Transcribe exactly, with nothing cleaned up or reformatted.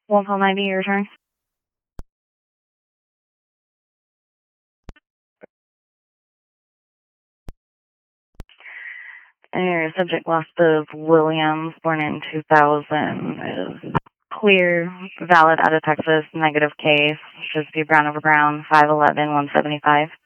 one call ninety, your turn. And your subject last of Williams, born in two thousand, is clear, valid, out of Texas, negative case, should be brown over brown, five eleven, one seventy-five.